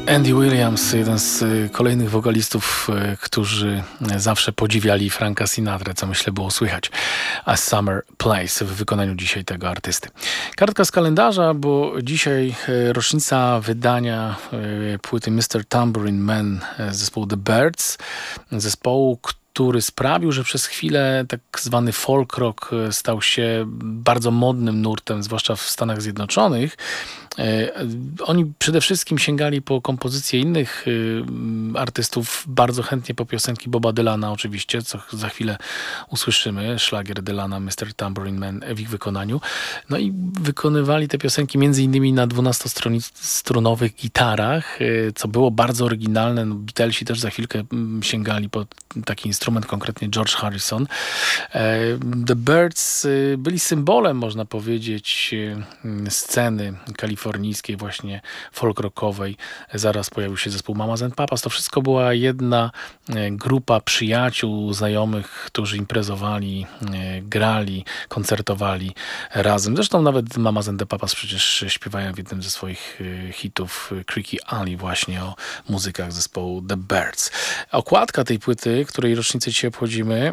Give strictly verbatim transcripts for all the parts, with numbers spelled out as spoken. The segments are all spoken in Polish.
Andy Williams, jeden z kolejnych wokalistów, którzy zawsze podziwiali Franka Sinatrę, co myślę było słychać. A Summer Place w wykonaniu dzisiaj tego artysty. Kartka z kalendarza, bo dzisiaj rocznica wydania płyty mister Tambourine Man z zespołu The Byrds, zespołu, który sprawił, że przez chwilę tak zwany folk rock stał się bardzo modnym nurtem, zwłaszcza w Stanach Zjednoczonych. Oni przede wszystkim sięgali po kompozycje innych artystów, bardzo chętnie po piosenki Boba Dylana oczywiście, co za chwilę usłyszymy, szlagier Dylana, mister Tambourine Man w ich wykonaniu. No i wykonywali te piosenki między innymi na dwunastostrunowych gitarach, co było bardzo oryginalne. No, Beatlesi też za chwilkę sięgali po taki instrument, konkretnie George Harrison. The Byrds byli symbolem, można powiedzieć, sceny kalifornijskiej, właśnie folk rockowej. Zaraz pojawił się zespół Mamas and Papas. To wszystko była jedna grupa przyjaciół, znajomych, którzy imprezowali, grali, koncertowali razem. Zresztą nawet Mamas and the Papas przecież śpiewają w jednym ze swoich hitów Creaky Alley właśnie o muzykach zespołu The Byrds. Okładka tej płyty, której rocznicę dzisiaj obchodzimy,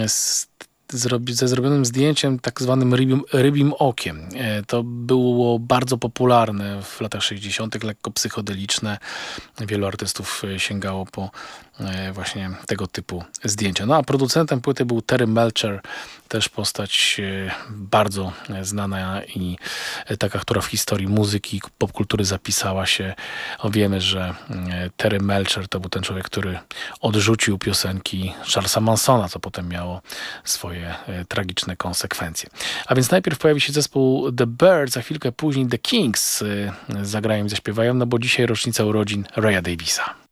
ze zrobionym zdjęciem tak zwanym rybim, rybim okiem. To było bardzo popularne w latach sześćdziesiątych, lekko psychodeliczne. Wielu artystów sięgało po właśnie tego typu zdjęcia. No a producentem płyty był Terry Melcher, też postać bardzo znana i taka, która w historii muzyki, popkultury zapisała się. O, wiemy, że Terry Melcher to był ten człowiek, który odrzucił piosenki Charlesa Mansona, co potem miało swoje tragiczne konsekwencje. A więc najpierw pojawi się zespół The Byrds, za chwilkę później The Kings zagrają i zaśpiewają, no bo dzisiaj rocznica urodzin Raya Davisa.